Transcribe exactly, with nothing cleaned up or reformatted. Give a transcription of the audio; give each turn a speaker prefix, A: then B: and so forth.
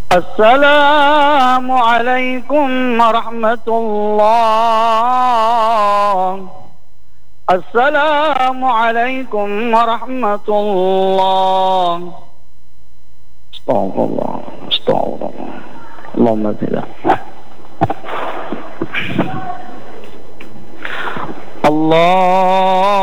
A: السلام عليكم ورحمة الله. السلام عليكم ورحمة الله. استغفر الله استغفر الله. اللهم اهدنا. الله